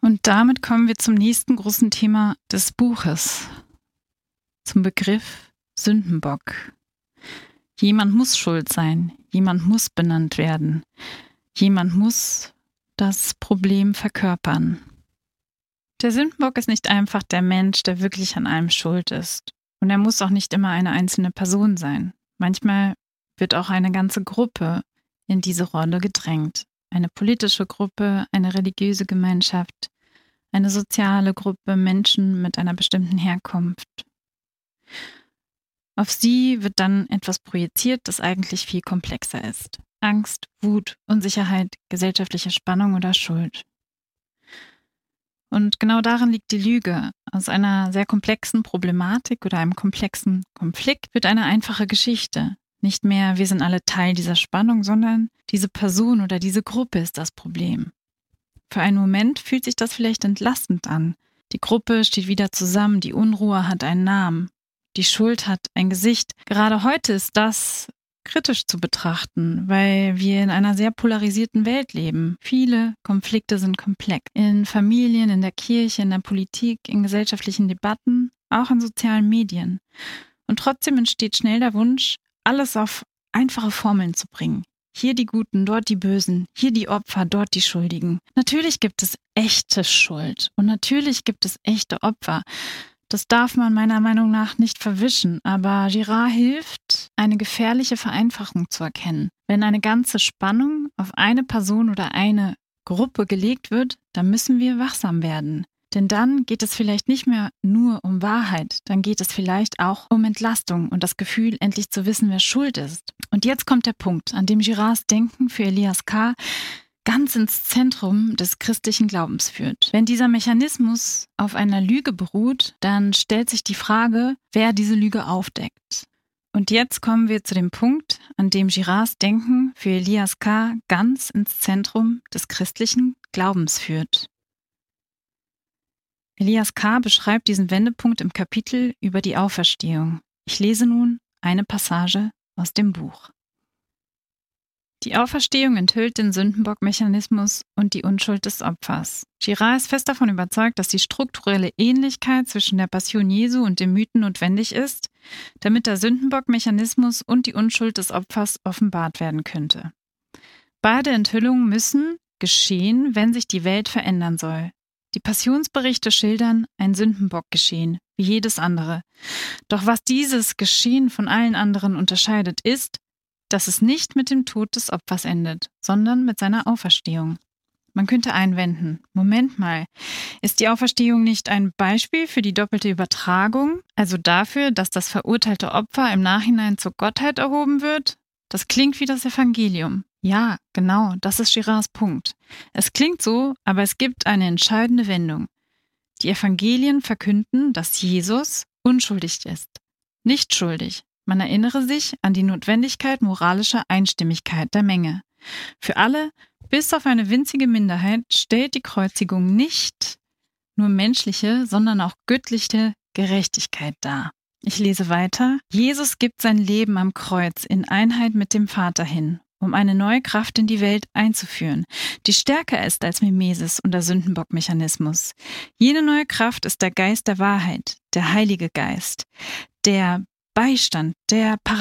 Und damit kommen wir zum nächsten großen Thema des Buches, zum Begriff Sündenbock. Jemand muss schuld sein, jemand muss benannt werden, jemand muss das Problem verkörpern. Der Sündenbock ist nicht einfach der Mensch, der wirklich an allem schuld ist. Und er muss auch nicht immer eine einzelne Person sein. Manchmal wird auch eine ganze Gruppe in diese Rolle gedrängt. Eine politische Gruppe, eine religiöse Gemeinschaft, eine soziale Gruppe, Menschen mit einer bestimmten Herkunft. Auf sie wird dann etwas projiziert, das eigentlich viel komplexer ist. Angst, Wut, Unsicherheit, gesellschaftliche Spannung oder Schuld. Und genau darin liegt die Lüge. Aus einer sehr komplexen Problematik oder einem komplexen Konflikt wird eine einfache Geschichte. Nicht mehr, wir sind alle Teil dieser Spannung, sondern diese Person oder diese Gruppe ist das Problem. Für einen Moment fühlt sich das vielleicht entlastend an. Die Gruppe steht wieder zusammen, die Unruhe hat einen Namen, die Schuld hat ein Gesicht. Gerade heute ist das kritisch zu betrachten, weil wir in einer sehr polarisierten Welt leben. Viele Konflikte sind komplex. In Familien, in der Kirche, in der Politik, in gesellschaftlichen Debatten, auch in sozialen Medien. Und trotzdem entsteht schnell der Wunsch, alles auf einfache Formeln zu bringen. Hier die Guten, dort die Bösen, hier die Opfer, dort die Schuldigen. Natürlich gibt es echte Schuld und natürlich gibt es echte Opfer. Das darf man meiner Meinung nach nicht verwischen, aber Girard hilft, eine gefährliche Vereinfachung zu erkennen. Wenn eine ganze Spannung auf eine Person oder eine Gruppe gelegt wird, dann müssen wir wachsam werden. Denn dann geht es vielleicht nicht mehr nur um Wahrheit, dann geht es vielleicht auch um Entlastung und das Gefühl, endlich zu wissen, wer schuld ist. Und jetzt kommt der Punkt, an dem Girards Denken für Elias K. ganz ins Zentrum des christlichen Glaubens führt. Wenn dieser Mechanismus auf einer Lüge beruht, dann stellt sich die Frage, wer diese Lüge aufdeckt. Und jetzt kommen wir zu dem Punkt, an dem Girards Denken für Elias K. ganz ins Zentrum des christlichen Glaubens führt. Elias K. beschreibt diesen Wendepunkt im Kapitel über die Auferstehung. Ich lese nun eine Passage aus dem Buch. Die Auferstehung enthüllt den Sündenbock-Mechanismus und die Unschuld des Opfers. Girard ist fest davon überzeugt, dass die strukturelle Ähnlichkeit zwischen der Passion Jesu und dem Mythen notwendig ist, damit der Sündenbock-Mechanismus und die Unschuld des Opfers offenbart werden könnte. Beide Enthüllungen müssen geschehen, wenn sich die Welt verändern soll. Die Passionsberichte schildern ein Sündenbock-Geschehen, wie jedes andere. Doch was dieses Geschehen von allen anderen unterscheidet, ist, dass es nicht mit dem Tod des Opfers endet, sondern mit seiner Auferstehung. Man könnte einwenden, Moment mal, ist die Auferstehung nicht ein Beispiel für die doppelte Übertragung, also dafür, dass das verurteilte Opfer im Nachhinein zur Gottheit erhoben wird? Das klingt wie das Evangelium. Ja, genau, das ist Girards Punkt. Es klingt so, aber es gibt eine entscheidende Wendung. Die Evangelien verkünden, dass Jesus unschuldig ist, nicht schuldig. Man erinnere sich an die Notwendigkeit moralischer Einstimmigkeit der Menge. Für alle, bis auf eine winzige Minderheit, stellt die Kreuzigung nicht nur menschliche, sondern auch göttliche Gerechtigkeit dar. Ich lese weiter. Jesus gibt sein Leben am Kreuz in Einheit mit dem Vater hin, um eine neue Kraft in die Welt einzuführen, die stärker ist als Mimesis und der Sündenbock-Mechanismus. Jene neue Kraft ist der Geist der Wahrheit, der Heilige Geist, der Beistand, der